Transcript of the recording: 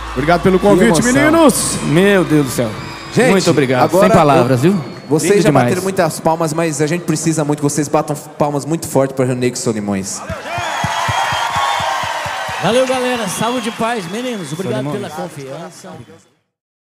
Obrigado pelo convite, meninos. Meu Deus do céu. Gente, muito obrigado. agora Sem palavras, viu? Vocês Lindo já demais. bateram muitas palmas, mas a gente precisa muito que vocês batam palmas muito forte para Rio Negro e Solimões. Valeu, galera. Salve de paz, meninos. Obrigado pela confiança.